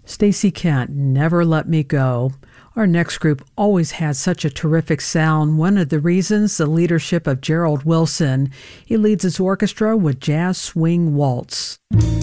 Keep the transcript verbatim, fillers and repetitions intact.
Stacey Kent, Never Let Me Go. Our next group always had such a terrific sound. One of the reasons, the leadership of Gerald Wilson. He leads his orchestra with Jazz Swing Waltz.